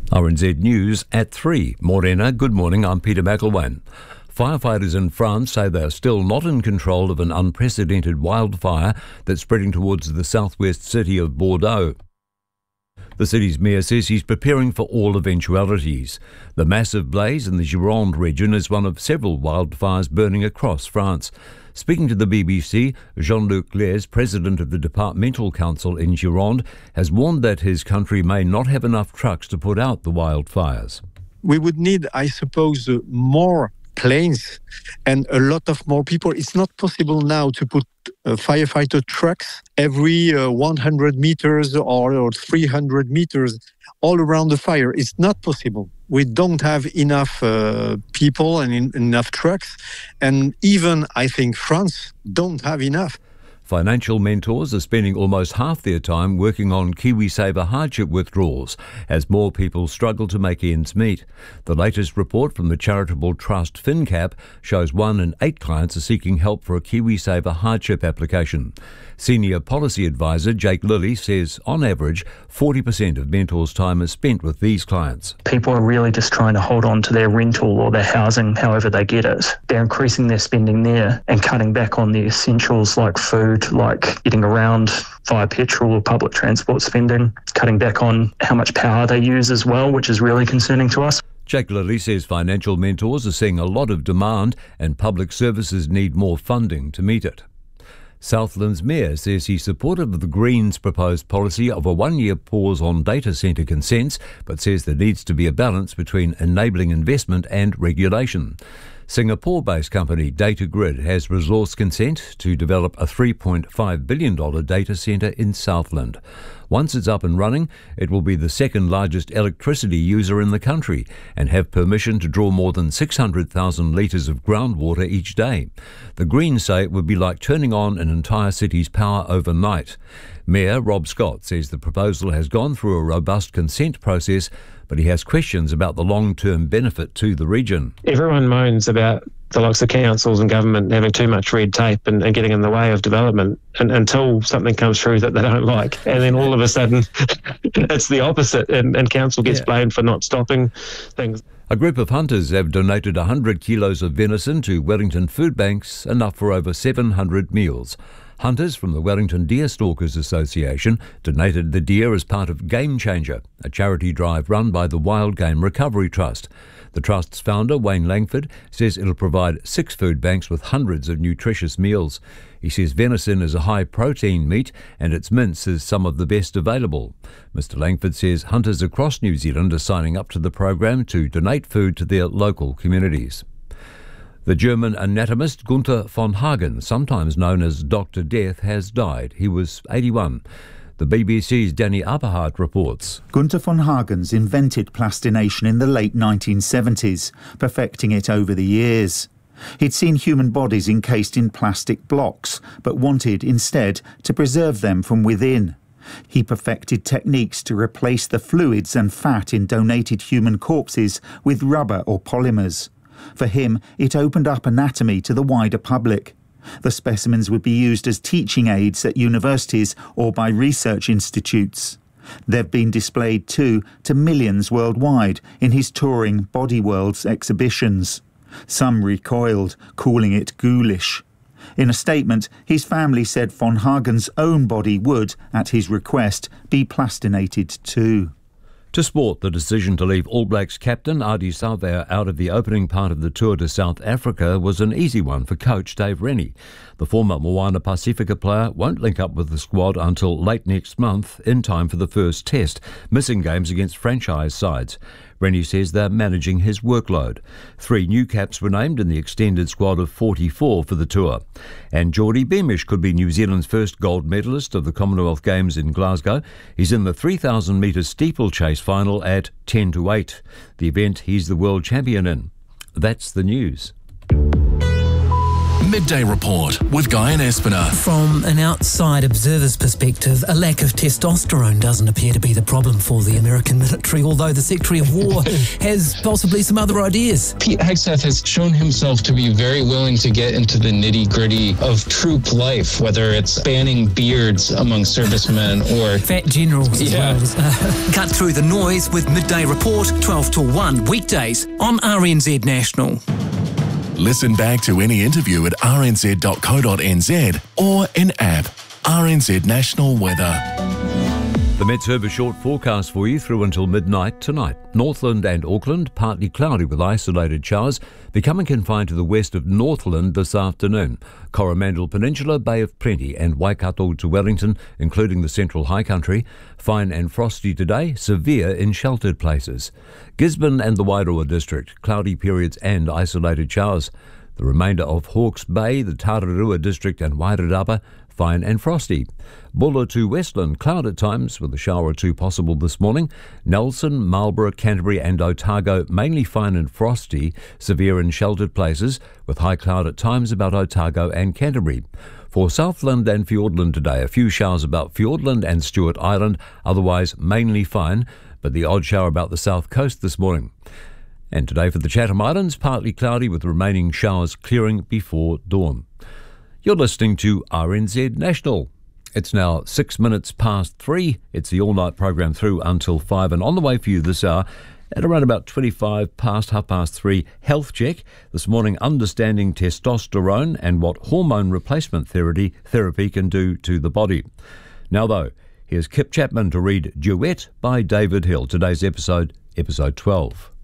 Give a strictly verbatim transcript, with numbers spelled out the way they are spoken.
R N Z News at three. Morena, good morning, I'm Peter McElwain. Firefighters in France say they are still not in control of an unprecedented wildfire that's spreading towards the southwest city of Bordeaux. The city's mayor says he's preparing for all eventualities. The massive blaze in the Gironde region is one of several wildfires burning across France. Speaking to the B B C, Jean-Luc Les, president of the Departmental Council in Gironde, has warned that his country may not have enough trucks to put out the wildfires. We would need, I suppose, uh, more planes and a lot of more people. It's not possible now to put uh, firefighter trucks every uh, one hundred meters or, or three hundred meters all around the fire. It's not possible. We don't have enough uh, people and in, enough trucks. And even, I think, France don't have enough. Financial mentors are spending almost half their time working on KiwiSaver hardship withdrawals as more people struggle to make ends meet. The latest report from the charitable trust FinCap shows one in eight clients are seeking help for a KiwiSaver hardship application. Senior policy advisor Jake Lilly says, on average, forty percent of mentors' time is spent with these clients. People are really just trying to hold on to their rental or their housing however they get it. They're increasing their spending there and cutting back on the essentials like food, like getting around via petrol or public transport spending, cutting back on how much power they use as well, which is really concerning to us. Jake Lilly says financial mentors are seeing a lot of demand and public services need more funding to meet it. Southland's mayor says he's supportive of the Greens' proposed policy of a one-year pause on data centre consents, but says there needs to be a balance between enabling investment and regulation. Singapore-based company DataGrid has resource consent to develop a three point five billion dollars data centre in Southland. Once it's up and running, it will be the second largest electricity user in the country and have permission to draw more than six hundred thousand litres of groundwater each day. The Greens say it would be like turning on an entire city's power overnight. Mayor Rob Scott says the proposal has gone through a robust consent process, but he has questions about the long-term benefit to the region. Everyone moans about the likes of councils and government having too much red tape and, and getting in the way of development and, until something comes through that they don't like. And then all of a sudden it's the opposite and, and council gets yeah. blamed for not stopping things. A group of hunters have donated one hundred kilos of venison to Wellington food banks, enough for over seven hundred meals. Hunters from the Wellington Deer Stalkers Association donated the deer as part of Game Changer, a charity drive run by the Wild Game Recovery Trust. The Trust's founder, Wayne Langford, says it'll provide six food banks with hundreds of nutritious meals. He says venison is a high-protein meat and its mince is some of the best available. Mister Langford says hunters across New Zealand are signing up to the program to donate food to their local communities. The German anatomist Gunther von Hagen, sometimes known as Doctor Death, has died. He was eighty-one. The B B C's Danny Aberhart reports. Gunther von Hagens invented plastination in the late nineteen seventies, perfecting it over the years. He'd seen human bodies encased in plastic blocks, but wanted instead to preserve them from within. He perfected techniques to replace the fluids and fat in donated human corpses with rubber or polymers. For him, it opened up anatomy to the wider public. The specimens would be used as teaching aids at universities or by research institutes. They've been displayed too to millions worldwide in his touring Body Worlds exhibitions. Some recoiled, calling it ghoulish. In a statement, his family said von Hagen's own body would, at his request, be plastinated too. To sport, the decision to leave All Blacks captain Ardie Savea out of the opening part of the tour to South Africa was an easy one for coach Dave Rennie. The former Moana Pacifica player won't link up with the squad until late next month, in time for the first test, missing games against franchise sides. Rennie says they're managing his workload. Three new caps were named in the extended squad of forty-four for the tour. And Geordie Beamish could be New Zealand's first gold medalist of the Commonwealth Games in Glasgow. He's in the three thousand metre steeplechase final at ten to eight, the event he's the world champion in. That's the news. Midday Report with Guy and Espiner. From an outside observer's perspective, a lack of testosterone doesn't appear to be the problem for the American military, although the Secretary of War has possibly some other ideas. Pete Hegseth has shown himself to be very willing to get into the nitty-gritty of troop life, whether it's banning beards among servicemen or fat generals as yeah. well. Cut through the noise with Midday Report, twelve till one, weekdays on R N Z National. Listen back to any interview at r n z dot co dot n z or in app. R N Z National Weather. The Met's Herber short forecast for you through until midnight tonight. Northland and Auckland, partly cloudy with isolated showers, becoming confined to the west of Northland this afternoon. Coromandel Peninsula, Bay of Plenty and Waikato to Wellington, including the central high country. Fine and frosty today, severe in sheltered places. Gisborne and the Wairoa district, cloudy periods and isolated showers. The remainder of Hawke's Bay, the Tararua district and Wairarapa, fine and frosty. Bulla to Westland, cloud at times with a shower or two possible this morning. Nelson, Marlborough, Canterbury and Otago, mainly fine and frosty, severe in sheltered places, with high cloud at times about Otago and Canterbury. For Southland and Fiordland today, a few showers about Fiordland and Stewart Island, otherwise mainly fine, but the odd shower about the south coast this morning. And today for the Chatham Islands, partly cloudy with remaining showers clearing before dawn. You're listening to R N Z National. It's now six minutes past three. It's the all-night program through until five, and on the way for you this hour, at around about twenty-five past, half past three, health check. This morning, understanding testosterone and what hormone replacement therapy, therapy can do to the body. Now, though, here's Kip Chapman to read Duet by David Hill. Today's episode, episode twelve.